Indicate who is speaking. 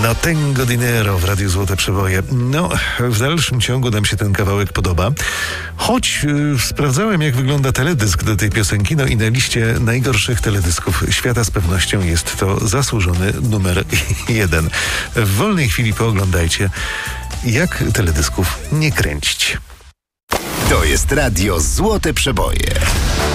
Speaker 1: No tengo dinero w Radiu Złote Przeboje. No, w dalszym ciągu nam się ten kawałek podoba. Choć sprawdzałem, jak wygląda teledysk do tej piosenki, no i na liście najgorszych teledysków świata z pewnością jest to zasłużony numer 1. W wolnej chwili pooglądajcie, jak teledysków nie kręcić.
Speaker 2: To jest Radio Złote Przeboje.